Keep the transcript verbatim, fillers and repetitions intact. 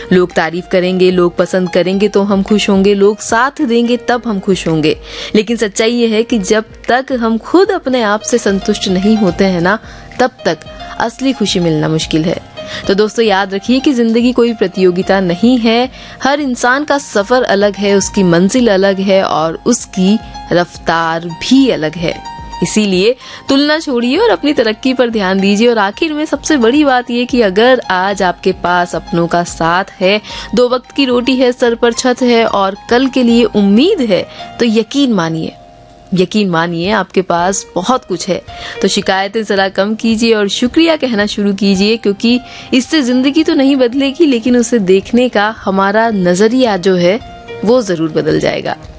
लोग तारीफ करेंगे, लोग पसंद करेंगे तो हम खुश होंगे, लोग साथ देंगे तब हम खुश होंगे। लेकिन सच्चाई ये है कि जब तक हम खुद अपने आप से संतुष्ट नहीं होते हैं ना, तब तक असली खुशी मिलना मुश्किल है। तो दोस्तों याद रखिए कि जिंदगी कोई प्रतियोगिता नहीं है। हर इंसान का सफर अलग है, उसकी मंजिल अलग है और उसकी रफ्तार भी अलग है। इसीलिए तुलना छोड़िए और अपनी तरक्की पर ध्यान दीजिए। और आखिर में सबसे बड़ी बात यह कि अगर आज आपके पास अपनों का साथ है, दो वक्त की रोटी है, सर पर छत है और कल के लिए उम्मीद है, तो यकीन मानिए यकीन मानिए आपके पास बहुत कुछ है। तो शिकायतें जरा कम कीजिए और शुक्रिया कहना शुरू कीजिए, क्योंकि इससे जिंदगी तो नहीं बदलेगी, लेकिन उसे देखने का हमारा नजरिया जो है वो जरूर बदल जाएगा।